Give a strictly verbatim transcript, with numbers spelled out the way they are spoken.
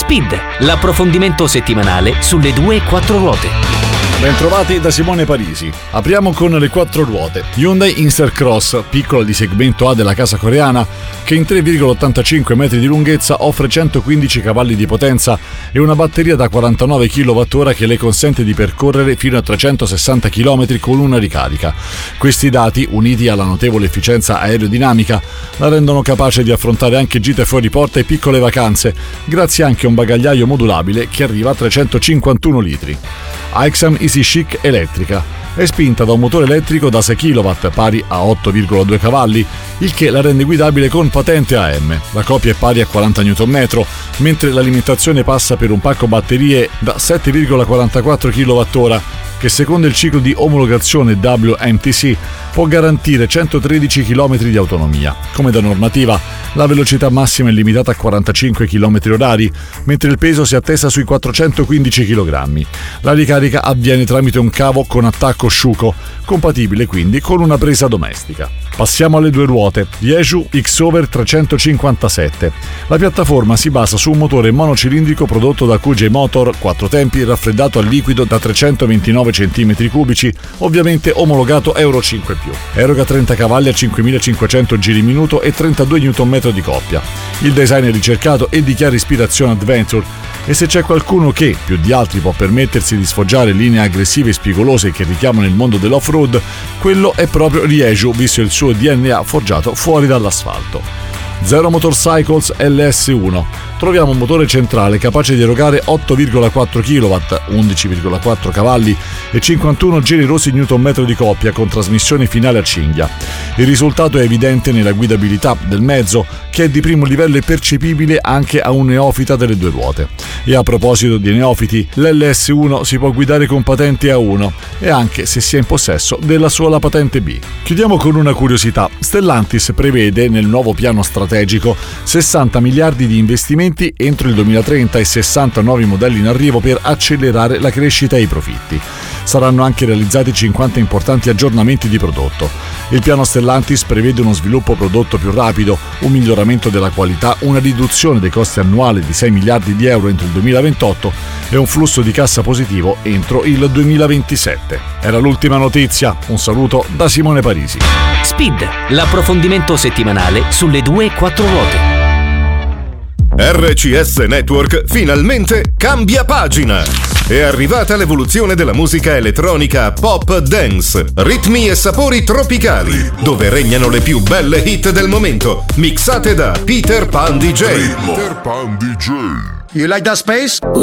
Speed, l'approfondimento settimanale sulle due e quattro ruote. Bentrovati da Simone Parisi. Apriamo con le quattro ruote. Hyundai Inster Cross, piccola di segmento A della casa coreana, che in tre virgola ottantacinque metri di lunghezza offre centoquindici cavalli di potenza e una batteria da quarantanove chilowattora che le consente di percorrere fino a trecentosessanta chilometri con una ricarica. Questi dati, uniti alla notevole efficienza aerodinamica, la rendono capace di affrontare anche gite fuori porta e piccole vacanze, grazie anche a un bagagliaio modulabile che arriva a trecentocinquantuno litri. Aixam Easy Chic elettrica. È spinta da un motore elettrico da sei chilowatt pari a otto virgola due cavalli, il che la rende guidabile con patente A M. La coppia è pari a quaranta newton metri, mentre l'alimentazione passa per un pacco batterie da sette virgola quarantaquattro chilowattora, che secondo il ciclo di omologazione W M T C può garantire centotredici chilometri di autonomia. Come da normativa, la velocità massima è limitata a quarantacinque chilometri orari, mentre il peso si attesta sui quattrocentoquindici chilogrammi. La ricarica avviene tramite un cavo con attacco Schuko, compatibile quindi con una presa domestica. Passiamo alle due ruote. Jeju X-Over trecentocinquantasette. La piattaforma si basa su un motore monocilindrico prodotto da Q J Motor, quattro tempi, raffreddato a liquido da trecentoventinove centimetri cubici, ovviamente omologato Euro cinque più. Eroga trenta cavalli a cinquemilacinquecento giri minuto e trentadue newton metri di coppia. Il design è ricercato e dichiara ispirazione Adventure, e se c'è qualcuno che, più di altri, può permettersi di sfoggiare linee aggressive e spigolose che richiamano il mondo dell'off-road, quello è proprio Jeju, visto il suo D N A forgiato fuori dall'asfalto. Zero Motorcycles L S uno. Troviamo un motore centrale capace di erogare otto virgola quattro chilowatt, undici virgola quattro cavalli e cinquantuno generosi newton metri di coppia con trasmissione finale a cinghia. Il risultato è evidente nella guidabilità del mezzo, che è di primo livello e percepibile anche a un neofita delle due ruote. E a proposito di neofiti, l'L S uno si può guidare con patente A uno e anche se si è in possesso della sola patente B. Chiudiamo con una curiosità. Stellantis prevede nel nuovo piano strategico sessanta miliardi di investimenti entro il duemilatrenta e sessanta nuovi modelli in arrivo per accelerare la crescita e i profitti. Saranno anche realizzati cinquanta importanti aggiornamenti di prodotto. Il piano Stellantis prevede uno sviluppo prodotto più rapido, un miglioramento della qualità, una riduzione dei costi annuali di sei miliardi di euro entro il duemilaventotto e un flusso di cassa positivo entro il duemilaventisette. Era l'ultima notizia. Un saluto da Simone Parisi. Speed, l'approfondimento settimanale sulle due e quattro ruote. R C S Network finalmente cambia pagina. È arrivata l'evoluzione della musica elettronica pop dance, ritmi e sapori tropicali, dove regnano le più belle hit del momento, mixate da Peter Pan D J. Peter Pan D J. You like that space?